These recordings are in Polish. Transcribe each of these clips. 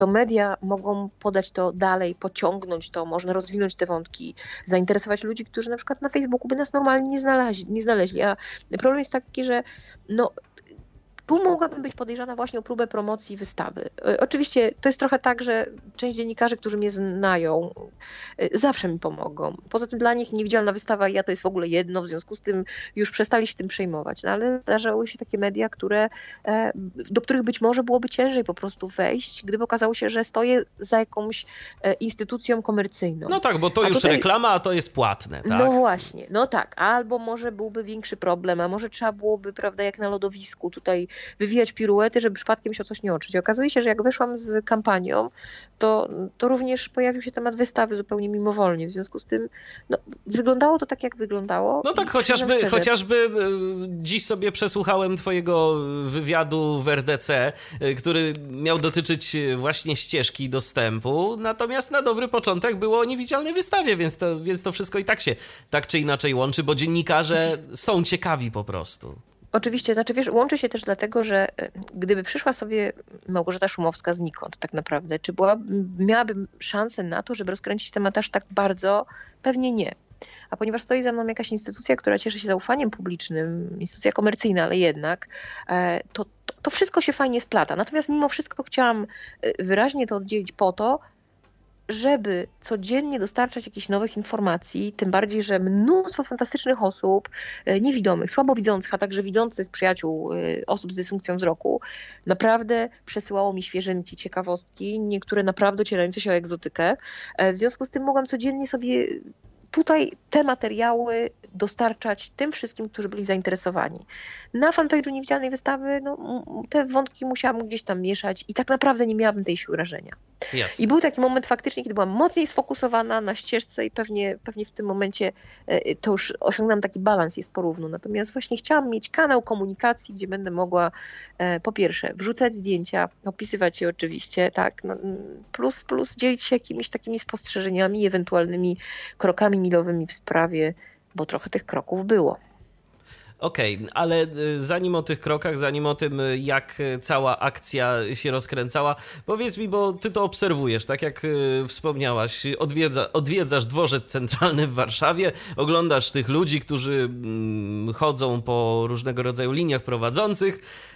to media mogą podać to dalej, pociągnąć to, można rozwinąć te wątki, zainteresować ludzi, którzy na przykład na Facebooku by nas normalnie nie znaleźli. A problem jest taki, że no, tu mogłabym być podejrzana właśnie o próbę promocji wystawy. Oczywiście to jest trochę tak, że część dziennikarzy, którzy mnie znają, zawsze mi pomogą. Poza tym dla nich niewidzialna wystawa i ja to jest w ogóle jedno, w związku z tym już przestali się tym przejmować. No ale zdarzały się takie media, do których być może byłoby ciężej po prostu wejść, gdyby okazało się, że stoję za jakąś instytucją komercyjną. No tak, bo to już reklama, a to jest płatne, tak? No właśnie, no tak. Albo może byłby większy problem, a może trzeba byłoby, prawda, jak na lodowisku tutaj wywijać piruety, żeby przypadkiem się o coś nie oczyć. Okazuje się, że jak weszłam z kampanią, to również pojawił się temat wystawy zupełnie mimowolnie. W związku z tym no, wyglądało to tak, jak wyglądało. No tak, chociażby dziś sobie przesłuchałem twojego wywiadu w RDC, który miał dotyczyć właśnie ścieżki dostępu, natomiast na dobry początek było o niewidzialnej wystawie, więc to wszystko i tak się tak czy inaczej łączy, bo dziennikarze są ciekawi po prostu. Oczywiście, znaczy wiesz, łączy się też dlatego, że gdyby przyszła sobie Małgorzata Szumowska znikąd tak naprawdę, czy miałabym szansę na to, żeby rozkręcić temat aż tak bardzo? Pewnie nie. A ponieważ stoi za mną jakaś instytucja, która cieszy się zaufaniem publicznym, instytucja komercyjna, ale jednak, to wszystko się fajnie splata. Natomiast mimo wszystko chciałam wyraźnie to oddzielić po to, żeby codziennie dostarczać jakichś nowych informacji, tym bardziej, że mnóstwo fantastycznych osób, niewidomych, słabowidzących, a także widzących przyjaciół osób z dysfunkcją wzroku, naprawdę przesyłało mi świeżynki, ciekawostki, niektóre naprawdę ocierające się o egzotykę. W związku z tym mogłam codziennie sobie tutaj te materiały dostarczać tym wszystkim, którzy byli zainteresowani. Na fanpage'u niewidzialnej wystawy te wątki musiałam gdzieś tam mieszać i tak naprawdę nie miałabym tej siły rażenia. Jasne. I był taki moment faktycznie, kiedy byłam mocniej sfokusowana na ścieżce i pewnie w tym momencie to już osiągnęłam taki balans, jest porówno. Natomiast właśnie chciałam mieć kanał komunikacji, gdzie będę mogła po pierwsze wrzucać zdjęcia, opisywać je oczywiście, tak, plus dzielić się jakimiś takimi spostrzeżeniami, ewentualnymi krokami milowymi w sprawie, bo trochę tych kroków było. Okej, ale zanim o tych krokach, zanim o tym, jak cała akcja się rozkręcała, powiedz mi, bo ty to obserwujesz, tak jak wspomniałaś, odwiedzasz dworzec centralny w Warszawie, oglądasz tych ludzi, którzy chodzą po różnego rodzaju liniach prowadzących.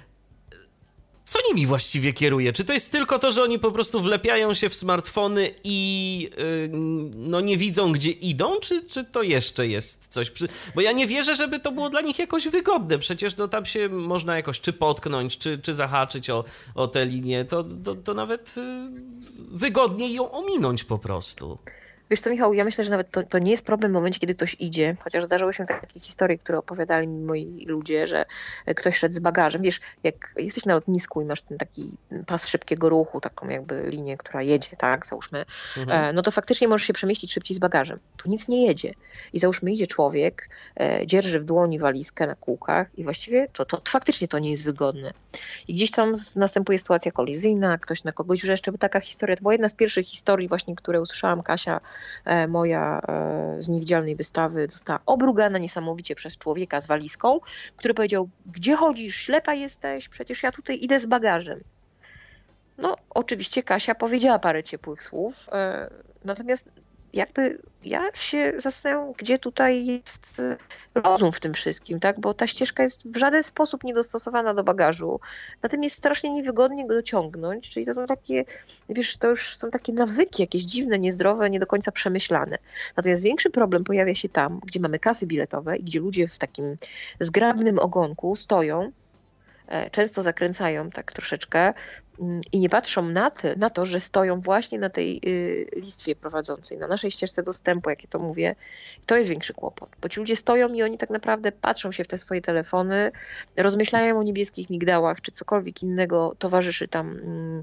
Co nimi właściwie kieruje? Czy to jest tylko to, że oni po prostu wlepiają się w smartfony i nie widzą, gdzie idą? Czy to jeszcze jest coś? Bo ja nie wierzę, żeby to było dla nich jakoś wygodne. Przecież tam się można jakoś czy potknąć, czy zahaczyć o tę linię. To nawet wygodniej ją ominąć po prostu. Wiesz co, Michał, ja myślę, że nawet to nie jest problem w momencie, kiedy ktoś idzie, chociaż zdarzały się takie historie, które opowiadali mi moi ludzie, że ktoś szedł z bagażem. Wiesz, jak jesteś na lotnisku i masz ten taki pas szybkiego ruchu, taką jakby linię, która jedzie, tak, załóżmy, no to faktycznie możesz się przemieścić szybciej z bagażem. Tu nic nie jedzie. I załóżmy idzie człowiek, dzierży w dłoni walizkę na kółkach i właściwie to faktycznie to nie jest wygodne. I gdzieś tam następuje sytuacja kolizyjna, ktoś na kogoś wrzeszczy, bo taka historia, to była jedna z pierwszych historii właśnie, które usłyszałam, Kasia moja z niewidzialnej wystawy została obrugana niesamowicie przez człowieka z walizką, który powiedział: gdzie chodzisz, ślepa jesteś, przecież ja tutaj idę z bagażem. No oczywiście Kasia powiedziała parę ciepłych słów, natomiast jakby ja się zastanawiam, gdzie tutaj jest rozum w tym wszystkim, tak? Bo ta ścieżka jest w żaden sposób niedostosowana do bagażu. Na tym jest strasznie niewygodnie go dociągnąć, czyli to są takie, wiesz, to już są takie nawyki jakieś dziwne, niezdrowe, nie do końca przemyślane. Natomiast większy problem pojawia się tam, gdzie mamy kasy biletowe i gdzie ludzie w takim zgrabnym ogonku stoją, często zakręcają tak troszeczkę i nie patrzą na to, że stoją właśnie na tej listwie prowadzącej, na naszej ścieżce dostępu, jak ja to mówię. To jest większy kłopot, bo ci ludzie stoją i oni tak naprawdę patrzą się w te swoje telefony, rozmyślają o niebieskich migdałach, czy cokolwiek innego towarzyszy tam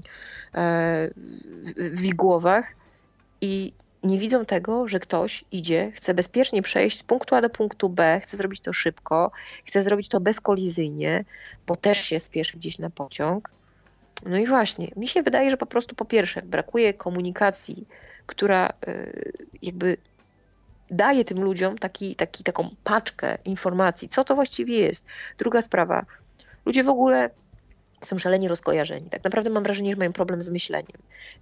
w ich głowach i nie widzą tego, że ktoś idzie, chce bezpiecznie przejść z punktu A do punktu B, chce zrobić to szybko, chce zrobić to bezkolizyjnie, bo też się spieszy gdzieś na pociąg. No i właśnie, mi się wydaje, że po prostu po pierwsze brakuje komunikacji, która jakby daje tym ludziom taką paczkę informacji, co to właściwie jest. Druga sprawa, ludzie w ogóle są szalenie rozkojarzeni. Tak naprawdę mam wrażenie, że mają problem z myśleniem.